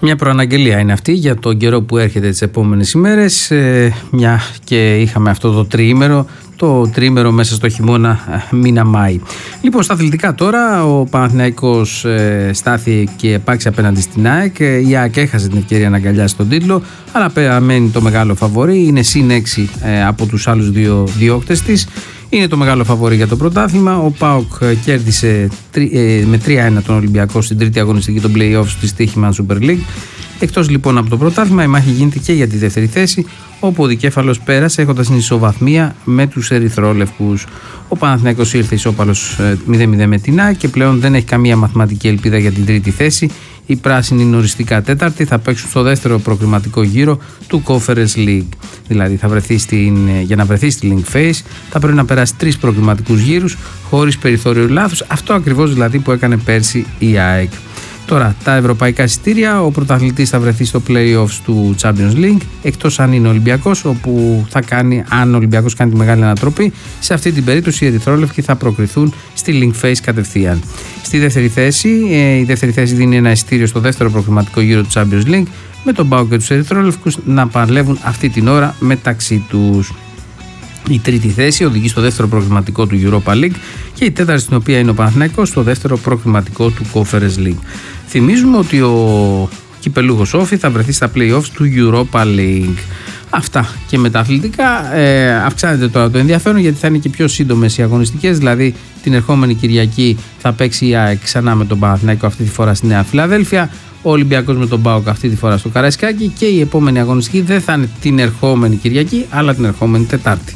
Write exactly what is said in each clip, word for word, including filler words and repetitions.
Μια προαναγγελία είναι αυτή για τον καιρό που έρχεται τις επόμενες ημέρες, ε, μια και είχαμε αυτό το τριήμερο, το τριήμερο μέσα στο χειμώνα μήνα Μάη. Λοιπόν, στα αθλητικά τώρα, ο Παναθηναϊκός ε, στάθηκε και επάξε απέναντι στην ΑΕΚ. Η ΑΕΚ έχασε την ευκαιρία να αγκαλιάσει τον τίτλο, αλλά παραμένει το μεγάλο φαβορί, είναι συν έξι ε, από τους άλλους δύο διώκτες της. Είναι το μεγάλο φαβορί για το πρωτάθλημα. Ο ΠΑΟΚ κέρδισε ε, με τρία ένα τον Ολυμπιακό στην τρίτη αγωνιστική των play-offs της Τύχημαν Super League. Εκτός λοιπόν από το πρωτάθλημα, η μάχη γίνεται και για τη δεύτερη θέση, όπου ο δικέφαλος πέρασε έχοντας την ισοβαθμία με τους ερυθρόλευκους. Ο Παναθηναϊκός ήρθε ισόπαλος μηδέν μηδέν με την ΑΕΚ και πλέον δεν έχει καμία μαθηματική ελπίδα για την τρίτη θέση. Οι πράσινοι είναι οριστικά τέταρτη, θα παίξουν στο δεύτερο προκριματικό γύρο του Conference League. Δηλαδή, θα βρεθεί στην, για να βρεθεί στη Link Phase, θα πρέπει να περάσει τρεις προκριματικούς γύρους χωρίς περιθώριο λάθους. Αυτό ακριβώς δηλαδή που έκανε πέρσι η ΑΕΚ. Τώρα, τα ευρωπαϊκά εισιτήρια, ο πρωταθλητής θα βρεθεί στο play-offs του Champions League, εκτός αν είναι ο Ολυμπιακός, όπου θα κάνει, αν ο Ολυμπιακός κάνει τη μεγάλη ανατροπή, σε αυτή την περίπτωση οι ερυθρόλευκοι θα προκριθούν στη Link Phase κατευθείαν. Στη δεύτερη θέση, η δεύτερη θέση δίνει ένα εισιτήριο στο δεύτερο προκριματικό γύρο του Champions League, με τον ΠΑΟΚ και τους ερυθρόλευκους να παλεύουν αυτή την ώρα μεταξύ τους. Η τρίτη θέση οδηγεί στο δεύτερο προκριματικό του Europa League και η τέταρτη, στην οποία είναι ο Παναθηναϊκός, στο δεύτερο προκριματικό του Conference League. Θυμίζουμε ότι ο κυπελούχος Όφη θα βρεθεί στα play-offs του Europa League. Αυτά και με τα αθλητικά. Ε, αυξάνεται τώρα το ενδιαφέρον, γιατί θα είναι και πιο σύντομες οι αγωνιστικές. Δηλαδή, την ερχόμενη Κυριακή θα παίξει η ΑΕΚ ξανά με τον Παναθηναϊκό, αυτή τη φορά στη Νέα Φιλαδέλφια. Ο Ολυμπιακός με τον ΠΑΟΚ αυτή τη φορά στο Καραϊσκάκι. Και η επόμενη αγωνιστική δεν θα είναι την ερχόμενη Κυριακή, αλλά την ερχόμενη Τετάρτη.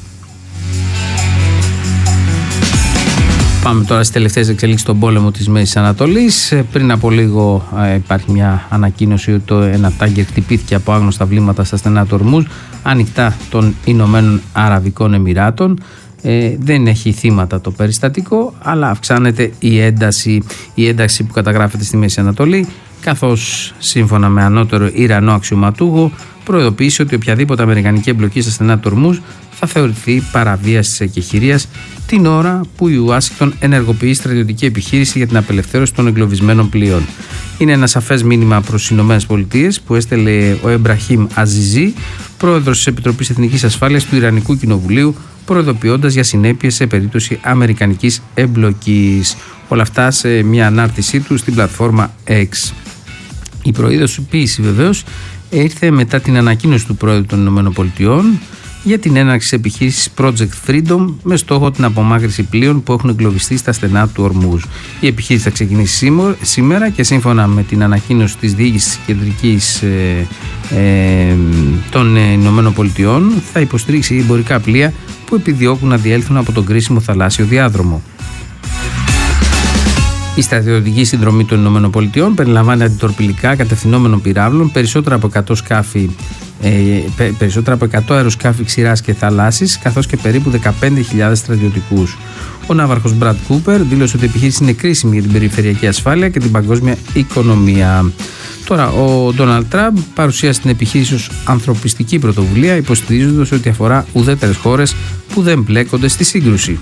Πάμε τώρα στις τελευταίες εξελίξεις στον πόλεμο της Μέσης Ανατολής. Πριν από λίγο ε, υπάρχει μια ανακοίνωση ότι το, ένα τάγκερ χτυπήθηκε από άγνωστα βλήματα στα στενά του Ορμούζ, ανοιχτά των Ηνωμένων Αραβικών Εμιράτων. Ε, δεν έχει θύματα το περιστατικό, αλλά αυξάνεται η ένταση, η ένταση που καταγράφεται στη Μέση Ανατολή, καθώς σύμφωνα με ανώτερο Ιρανό αξιωματούχο προειδοποίησε ότι οποιαδήποτε αμερικανική εμπλοκή στα στενά του Ορμούζ θα θεωρηθεί παραβίαση της εκεχηρίας την ώρα που η Ουάσιγκτον ενεργοποιεί στρατιωτική επιχείρηση για την απελευθέρωση των εγκλωβισμένων πλοίων. Είναι ένα σαφές μήνυμα προς τις Ηνωμένες Πολιτείες που έστελε ο Εμπραχίμ Αζιζή, πρόεδρος της Επιτροπής Εθνικής Ασφάλειας του Ιρανικού Κοινοβουλίου, προειδοποιώντας για συνέπειες σε περίπτωση αμερικανικής εμπλοκής. Όλα αυτά σε μια ανάρτησή του στην πλατφόρμα X. Η προειδοποίηση βεβαίως ήρθε μετά την ανακοίνωση του πρόεδρου των Ηνωμένων Πολιτειών για την έναρξη της επιχείρησης Project Freedom με στόχο την απομάκρυνση πλοίων που έχουν εγκλωβιστεί στα στενά του Ορμούζ. Η επιχείρηση θα ξεκινήσει σήμερα και σύμφωνα με την ανακοίνωση της διοίκησης κεντρικής ε, ε, των Ηνωμένων Πολιτειών θα υποστηρίξει εμπορικά πλοία που επιδιώκουν να διέλθουν από τον κρίσιμο θαλάσσιο διάδρομο. Η στρατιωτική συνδρομή των Ηνωμένων Πολιτειών περιλαμβάνει αντιτορπιλικά κατευθυνόμενων πυράβλων, περισσότερα από εκατό σκάφη, ε, περισσότερα από εκατό αεροσκάφη ξηράς και θαλάσσης, καθώς και περίπου δεκαπέντε χιλιάδες στρατιωτικούς. Ο ναύαρχος Μπραντ Κούπερ δήλωσε ότι η επιχείρηση είναι κρίσιμη για την περιφερειακή ασφάλεια και την παγκόσμια οικονομία. Τώρα, ο Ντόναλντ Τραμπ παρουσίασε την επιχείρηση ως ανθρωπιστική πρωτοβουλία, υποστηρίζοντας ότι αφορά ουδέτερες χώρες που δεν μπλέκονται στη σύγκρουση.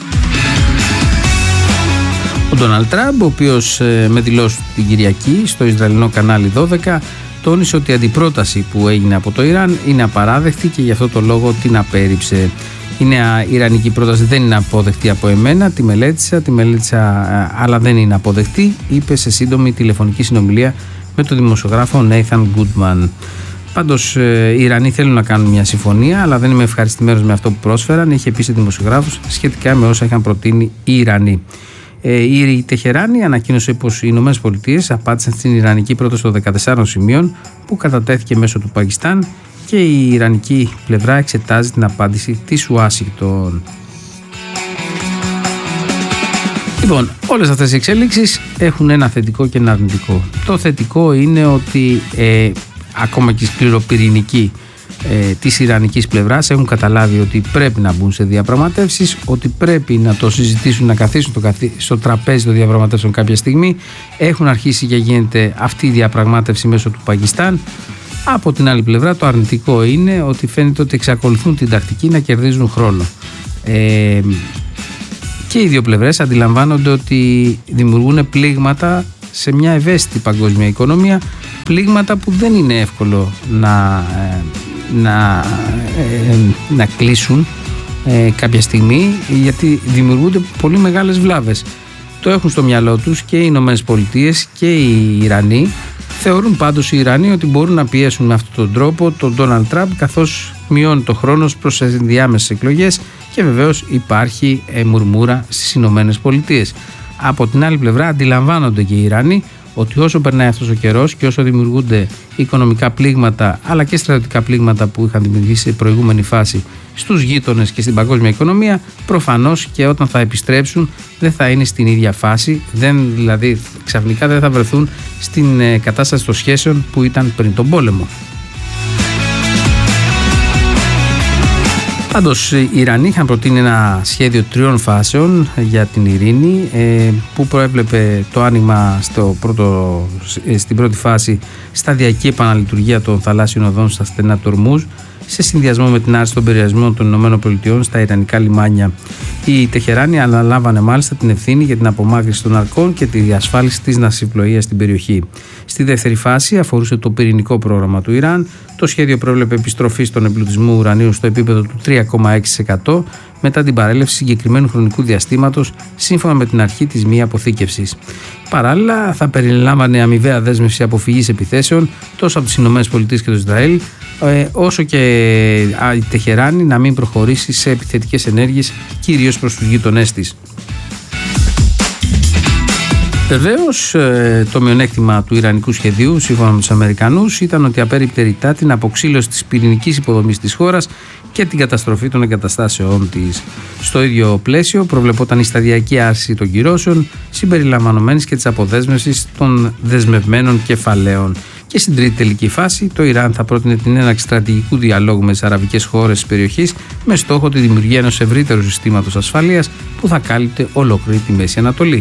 Ο Ντόναλντ Τραμπ, ο οποίος ε, με δηλώσεις την Κυριακή στο Ισραηλινό κανάλι δώδεκα, τόνισε ότι η αντιπρόταση που έγινε από το Ιράν είναι απαράδεκτη και γι' αυτό το λόγο την απέρριψε. Η νέα ιρανική πρόταση δεν είναι αποδεκτή από εμένα, τη μελέτησα, τη μελέτησα αλλά δεν είναι αποδεκτή, είπε σε σύντομη τηλεφωνική συνομιλία με τον δημοσιογράφο Νέιθαν Γκούντμαν. Πάντως οι Ιρανοί θέλουν να κάνουν μια συμφωνία, αλλά δεν είμαι ευχαριστημένος με αυτό που πρόσφεραν, είχε πει σε δημοσιογράφους σχετικά με όσα είχαν προτείνει οι Ιρανοί. Η Τεχεράνη ανακοίνωσε πως οι Ηνωμένες Πολιτείες απάντησαν στην Ιρανική πρόταση των δεκατεσσάρων σημείων που κατατέθηκε μέσω του Πακιστάν και η Ιρανική πλευρά εξετάζει την απάντηση της Ουάσιγκτον. Λοιπόν, όλες αυτές οι εξέλιξεις έχουν ένα θετικό και ένα αρνητικό. Το θετικό είναι ότι ε, ακόμα και η σκληροπυρηνική ε, της ιρανικής πλευράς έχουν καταλάβει ότι πρέπει να μπουν σε διαπραγματεύσεις, ότι πρέπει να το συζητήσουν, να καθίσουν το καθί... στο τραπέζι των διαπραγματεύσεων κάποια στιγμή. Έχουν αρχίσει και γίνεται αυτή η διαπραγμάτευση μέσω του Πακιστάν. Από την άλλη πλευρά, το αρνητικό είναι ότι φαίνεται ότι εξακολουθούν την τακτική να κερδίζουν χρόνο. Ε, και οι δύο πλευρές αντιλαμβάνονται ότι δημιουργούν πλήγματα σε μια ευαίσθητη παγκόσμια οικονομία, πλήγματα που δεν είναι εύκολο να, να, να κλείσουν ε, κάποια στιγμή, γιατί δημιουργούνται πολύ μεγάλες βλάβες. Το έχουν στο μυαλό τους και οι Ηνωμένες Πολιτείες και οι Ιρανοί. Θεωρούν πάντως οι Ιρανοί ότι μπορούν να πιέσουν με αυτόν τον τρόπο τον Ντόναλντ Τραμπ, καθώς μειώνει το χρόνο προς ενδιάμεσες εκλογές και βεβαίως υπάρχει ε, μουρμούρα στις Ηνωμένες Πολιτείες. Από την άλλη πλευρά αντιλαμβάνονται και οι Ιρανοί ότι όσο περνάει αυτός ο καιρός και όσο δημιουργούνται οικονομικά πλήγματα αλλά και στρατιωτικά πλήγματα που είχαν δημιουργήσει σε προηγούμενη φάση στους γείτονες και στην παγκόσμια οικονομία, προφανώς και όταν θα επιστρέψουν δεν θα είναι στην ίδια φάση, δεν, δηλαδή ξαφνικά δεν θα βρεθούν στην ε, κατάσταση των σχέσεων που ήταν πριν τον πόλεμο. Πάντως οι Ιρανοί είχαν προτείνει ένα σχέδιο τριών φάσεων για την ειρήνη, ε, που προέβλεπε το άνοιγμα στο πρώτο, στην πρώτη φάση σταδιακή επαναλειτουργία των θαλάσσιων οδών στα στενά του Ορμούζ, σε συνδυασμό με την άρση των περιορισμών των ΗΠΑ στα ιρανικά λιμάνια. Οι Τεχεράνοι αναλάβανε μάλιστα την ευθύνη για την απομάκρυνση των ναρκών και τη διασφάλιση της ναυσιπλοείας στην περιοχή. Στη δεύτερη φάση αφορούσε το πυρηνικό πρόγραμμα του Ιράν. Το σχέδιο προέβλεπε επιστροφή στον εμπλουτισμό ουρανίου στο επίπεδο του τρία κόμμα έξι τοις εκατό μετά την παρέλευση συγκεκριμένου χρονικού διαστήματος, σύμφωνα με την αρχή της μη αποθήκευσης. Παράλληλα, θα περιλάμβανε αμοιβαία δέσμευση αποφυγής επιθέσεων τόσο από τις ΗΠΑ και το Ισραήλ, όσο και η Τεχεράνη να μην προχωρήσει σε επιθετικές ενέργειες, κυρίως προς τους γείτονές της. Βεβαίως, το μειονέκτημα του ιρανικού σχεδίου, σύμφωνα με τους Αμερικανούς, ήταν ότι απέριπτε ρητά την αποξήλωση της πυρηνικής υποδομής της χώρας και την καταστροφή των εγκαταστάσεών της. Στο ίδιο πλαίσιο προβλεπόταν η σταδιακή άρση των κυρώσεων, συμπεριλαμβανομένης και της αποδέσμευσης των δεσμευμένων κεφαλαίων. Και στην τρίτη τελική φάση, το Ιράν θα πρότεινε την έναρξη στρατηγικού διαλόγου με τις αραβικές χώρες της περιοχής, με στόχο τη δημιουργία ενός ευρύτερου συστήματος ασφαλείας που θα κάλυπτε ολόκληρη τη Μέση Ανατολή.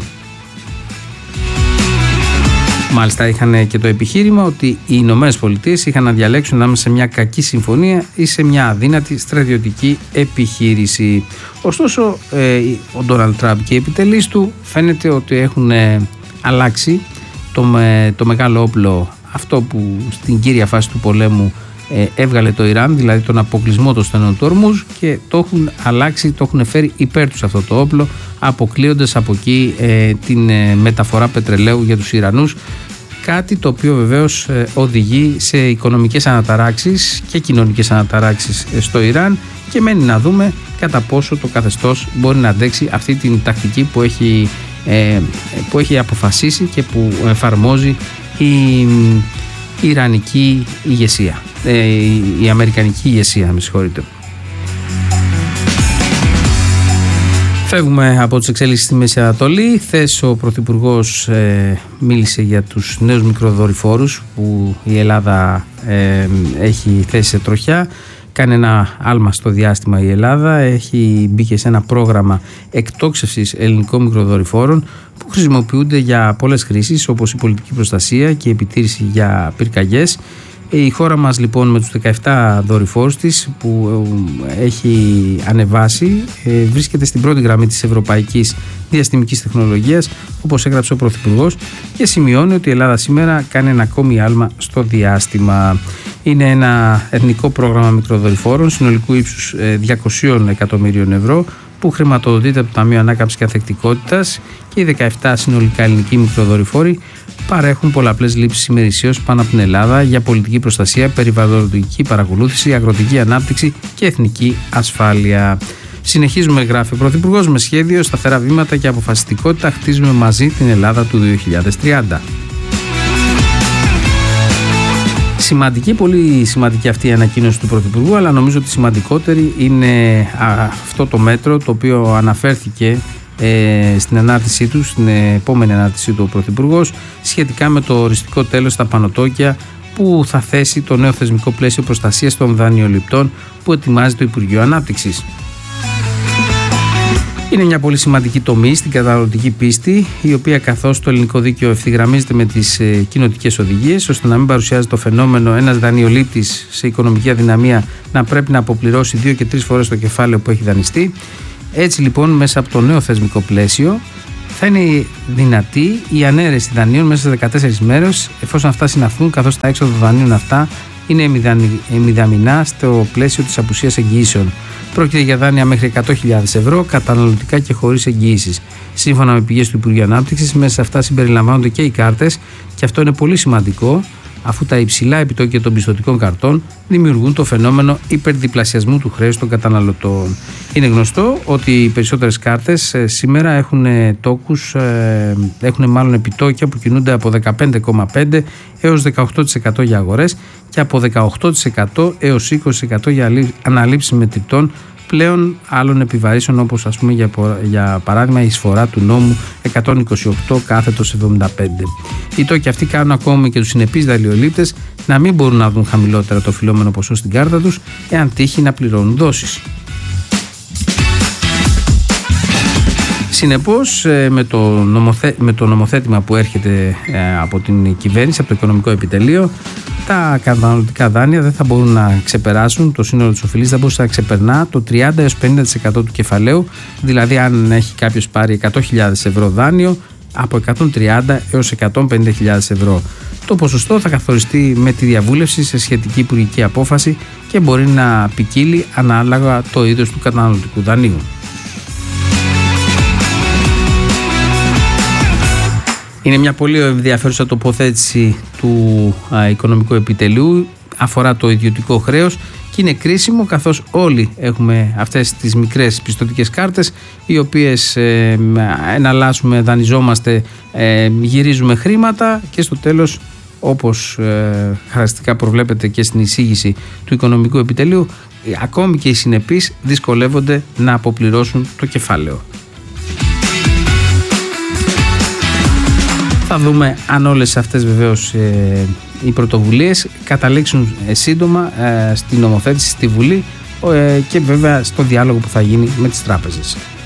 Μάλιστα είχαν και το επιχείρημα ότι οι Ηνωμένες Πολιτείες είχαν να διαλέξουν ανάμεσα σε μια κακή συμφωνία ή σε μια αδύνατη στρατιωτική επιχείρηση. Ωστόσο, ε, ο Ντόναλντ Τραμπ και οι επιτελείς του φαίνεται ότι έχουν ε, αλλάξει το, με, το μεγάλο όπλο, αυτό που στην κύρια φάση του πολέμου ε, έβγαλε το Ιράν, δηλαδή τον αποκλεισμό των στενών του Ορμούζ, και το έχουν αλλάξει, το έχουν φέρει υπέρ τους αυτό το όπλο, αποκλείοντας από εκεί ε, την ε, μεταφορά πετρελαίου για τους Ιρανούς, κάτι το οποίο βεβαίως ε, οδηγεί σε οικονομικές αναταράξεις και κοινωνικές αναταράξεις ε, στο Ιράν, και μένει να δούμε κατά πόσο το καθεστώς μπορεί να αντέξει αυτή την τακτική που έχει, ε, που έχει αποφασίσει και που εφαρμόζει η, η Ιρανική ηγεσία, ε, η, η Αμερικανική ηγεσία, με συγχωρείτε. Φεύγουμε από τις εξέλιξεις στη Μέση Ανατολή. Χθες ο Πρωθυπουργός ε, μίλησε για τους νέους μικροδορυφόρους που η Ελλάδα ε, έχει θέσει σε τροχιά. Κάνει ένα άλμα στο διάστημα η Ελλάδα. Έχει μπει σε ένα πρόγραμμα εκτόξευσης ελληνικών μικροδορυφόρων που χρησιμοποιούνται για πολλές χρήσεις, όπως η πολιτική προστασία και η επιτήρηση για πυρκαγιές. Η χώρα μας λοιπόν με τους δεκαεπτά δορυφόρους της που έχει ανεβάσει βρίσκεται στην πρώτη γραμμή της ευρωπαϊκής διαστημικής τεχνολογίας, όπως έγραψε ο Πρωθυπουργός, και σημειώνει ότι η Ελλάδα σήμερα κάνει ένα ακόμη άλμα στο διάστημα. Είναι ένα εθνικό πρόγραμμα μικροδορυφόρων συνολικού ύψους διακόσια εκατομμυρίων ευρώ που χρηματοδοτείται από το Ταμείο Ανάκαμψης και Ανθεκτικότητας, και οι δεκαεπτά συνολικά ελληνικοί μικροδορυφόροι παρέχουν πολλαπλές λήψεις ημερησίως πάνω από την Ελλάδα για πολιτική προστασία, περιβαλλοντική παρακολούθηση, αγροτική ανάπτυξη και εθνική ασφάλεια. Συνεχίζουμε, γράφει ο Πρωθυπουργός, με σχέδιο, σταθερά βήματα και αποφασιστικότητα χτίζουμε μαζί την Ελλάδα του δύο χιλιάδες τριάντα. Σημαντική, πολύ σημαντική αυτή η ανακοίνωση του Πρωθυπουργού, αλλά νομίζω ότι σημαντικότερη είναι αυτό το μέτρο το οποίο αναφέρθηκε ε, στην ανάρτησή του, στην επόμενη ανάρτησή του ο Πρωθυπουργός, σχετικά με το οριστικό τέλος στα πανωτόκια που θα θέσει το νέο θεσμικό πλαίσιο προστασίας των δανειοληπτών που ετοιμάζει το Υπουργείο Ανάπτυξης. Είναι μια πολύ σημαντική τομή στην καταναλωτική πίστη, η οποία, καθώς το ελληνικό δίκαιο ευθυγραμμίζεται με τις ε, κοινοτικές οδηγίες, ώστε να μην παρουσιάζει το φαινόμενο ένας δανειολήπτης σε οικονομική αδυναμία να πρέπει να αποπληρώσει δύο και τρεις φορές το κεφάλαιο που έχει δανειστεί. Έτσι λοιπόν, μέσα από το νέο θεσμικό πλαίσιο θα είναι δυνατή η ανέρεση δανείων μέσα σε δεκατέσσερις μέρες, εφόσον αυτά συναυθούν, καθώς τα έξοδα των δανείων αυτά είναι μηδαμινά στο πλαίσιο της απουσίας εγγυήσεων. Πρόκειται για δάνεια μέχρι εκατό χιλιάδες ευρώ, καταναλωτικά και χωρίς εγγυήσεις. Σύμφωνα με πηγές του Υπουργείου Ανάπτυξης, μέσα σε αυτά συμπεριλαμβάνονται και οι κάρτες, και αυτό είναι πολύ σημαντικό, αφού τα υψηλά επιτόκια των πιστωτικών καρτών δημιουργούν το φαινόμενο υπερδιπλασιασμού του χρέους των καταναλωτών. Είναι γνωστό ότι οι περισσότερες κάρτες ε, σήμερα έχουν τόκους, ε, έχουν μάλλον επιτόκια που κινούνται από δεκαπέντε κόμμα πέντε έως δεκαοκτώ τοις εκατό για αγορές και από δεκαοκτώ τοις εκατό έως είκοσι τοις εκατό για αναλήψεις μετρητών πλέον άλλων επιβαρύσεων, όπως ας πούμε για, για παράδειγμα η εισφορά του νόμου εκατόν είκοσι οκτώ κάθετος εβδομήντα πέντε. Οι τόκοι αυτοί κάνουν ακόμη και τους συνεπείς δανειολήπτες να μην μπορούν να δουν χαμηλότερα το οφειλόμενο ποσό στην κάρτα τους, εάν τύχει να πληρώνουν δόσεις. Συνεπώς, με το, νομοθέ... με το νομοθέτημα που έρχεται από την κυβέρνηση, από το Οικονομικό Επιτελείο, τα καταναλωτικά δάνεια δεν θα μπορούν να ξεπεράσουν, το σύνολο της οφειλής δεν μπορεί να ξεπερνά το τριάντα έως πενήντα τοις εκατό του κεφαλαίου, δηλαδή αν έχει κάποιος πάρει εκατό χιλιάδες ευρώ δάνειο, από εκατόν τριάντα έως εκατόν πενήντα χιλιάδες ευρώ. Το ποσοστό θα καθοριστεί με τη διαβούλευση σε σχετική υπουργική απόφαση και μπορεί να ποικίλει ανάλογα το είδος του καταναλωτικού δανείου. Είναι μια πολύ ενδιαφέρουσα τοποθέτηση του α, Οικονομικού Επιτελείου, αφορά το ιδιωτικό χρέος και είναι κρίσιμο, καθώς όλοι έχουμε αυτές τις μικρές πιστωτικές κάρτες, οι οποίες ε, εναλλάσσουμε, δανειζόμαστε, ε, γυρίζουμε χρήματα και στο τέλος, όπως ε, χαρακτηριστικά προβλέπεται και στην εισήγηση του Οικονομικού Επιτελείου, ε, ακόμη και οι συνεπείς δυσκολεύονται να αποπληρώσουν το κεφάλαιο. Θα δούμε αν όλες αυτές βεβαίως ε, οι πρωτοβουλίες καταλήξουν ε, σύντομα ε, στην νομοθέτηση στη Βουλή ε, και βέβαια στο διάλογο που θα γίνει με τις τράπεζες.